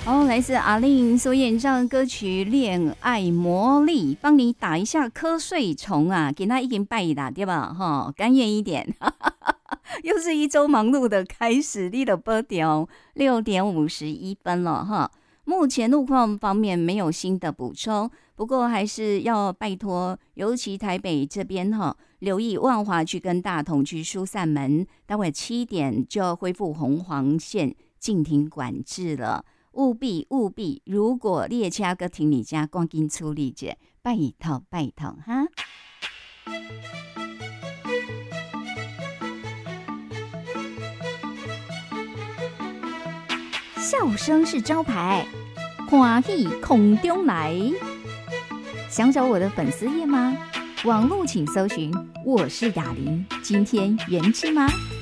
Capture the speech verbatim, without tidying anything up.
哦，来自阿令所演唱的歌曲《恋爱魔力》，帮你打一下瞌睡虫啊，给他一点拜打对吧？哈，甘愿一点。又是一周忙碌的开始，你的波点六点五十一分了哈。目前路况方面没有新的补充，不过还是要拜托，尤其台北这边哈，留意万华区跟大同区疏散门，待会七点就要恢复红黄线禁停管制了。务必务必，如果列车搁停你家，赶紧处理者，拜托拜托哈。笑声是招牌，欢喜空中来。想找我的粉丝页吗？网路请搜寻我是雅玲，今天原汁吗？